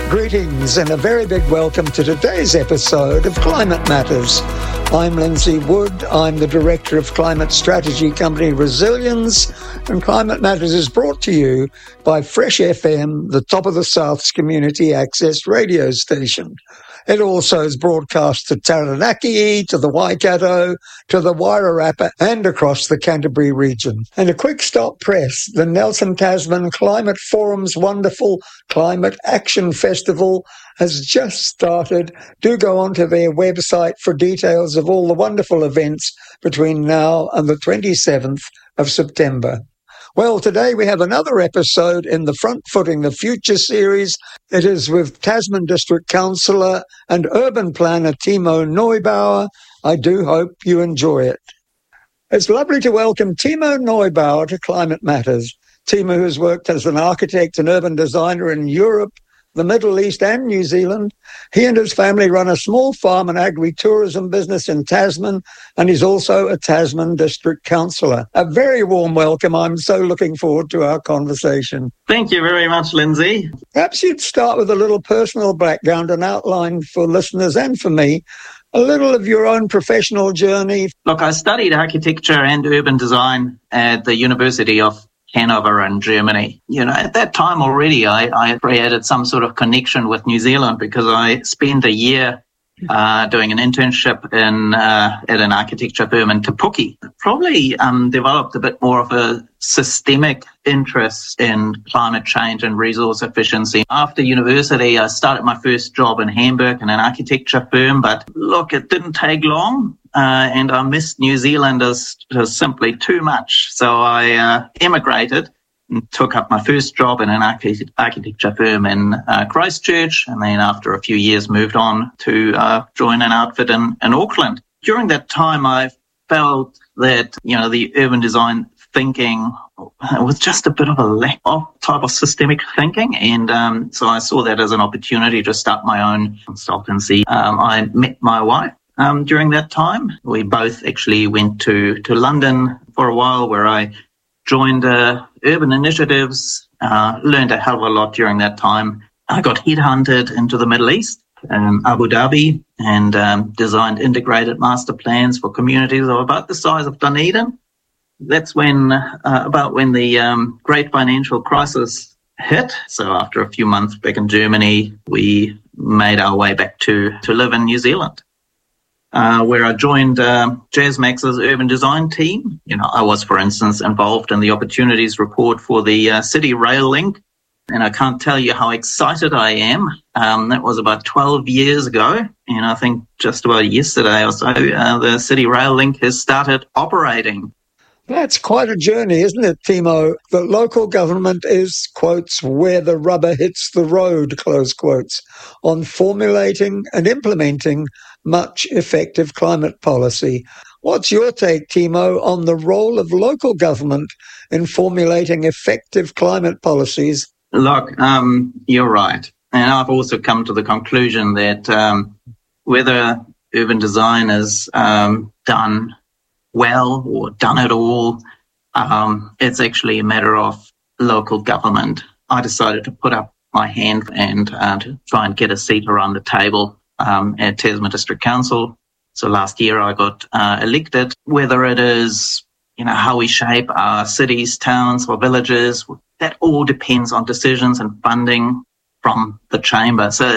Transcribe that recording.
Greetings and a very big welcome to today's episode of Climate Matters. I'm Lindsay Wood. I'm the Director of Climate Strategy Company Resilience, and Climate Matters is brought to you by Fresh FM, the top of the South's community access radio station. It also is broadcast to Taranaki, to the Waikato, to the Wairarapa and across the Canterbury region. And a quick stop press, the Nelson Tasman Climate Forum's wonderful Climate Action Festival has just started. Do go onto their website for details of all the wonderful events between now and the 27th of September. Well, today we have another episode in the Front Footing the Future series. It is with Tasman District Councillor and Urban Planner Timo Neubauer. I do hope you enjoy it. It's lovely to welcome Timo Neubauer to Climate Matters. Timo, who has worked as an architect and urban designer in Europe, the Middle East and New Zealand. He and his family run a small farm and agri-tourism business in Tasman, and he's also a Tasman District Councillor. A very warm welcome. I'm so looking forward to our conversation. Thank you very much, Lindsay. Perhaps you'd start with a little personal background and outline for listeners and for me a little of your own professional journey. Look, I studied architecture and urban design at the University of Hanover in Germany. You know, at that time already, I created some sort of connection with New Zealand because I spent a year doing an internship at an architecture firm in Te Puke. Probably developed a bit more of a systemic interest in climate change and resource efficiency. After university, I started my first job in Hamburg in an architecture firm, but look, it didn't take long. And I missed New Zealand as simply too much. So I emigrated and took up my first job in an architecture firm in Christchurch. And then after a few years moved on to join an outfit in Auckland. During that time, I felt that, you know, the urban design thinking was just a bit of a lack of type of systemic thinking. And so I saw that as an opportunity to start my own consultancy. I met my wife. During that time, we both actually went to London for a while where I joined urban initiatives, learned a hell of a lot during that time. I got headhunted into the Middle East, Abu Dhabi, and designed integrated master plans for communities of about the size of Dunedin. That's when the great financial crisis hit. So after a few months back in Germany, we made our way back to live in New Zealand. Where I joined JazMax's urban design team. You know, I was, for instance, involved in the opportunities report for the City Rail Link, and I can't tell you how excited I am. That was about 12 years ago, and I think just about yesterday or so, the City Rail Link has started operating. That's quite a journey, isn't it, Timo? The local government is, quotes, where the rubber hits the road, close quotes, on formulating and implementing much effective climate policy. What's your take, Timo, on the role of local government in formulating effective climate policies? Look, you're right. And I've also come to the conclusion that whether urban design is done well or done at all, it's actually a matter of local government. I decided to put up my hand and to try and get a seat around the table at Tasman District Council. So last year I got elected. Whether it is, you know, how we shape our cities, towns or villages, that all depends on decisions and funding from the chamber. So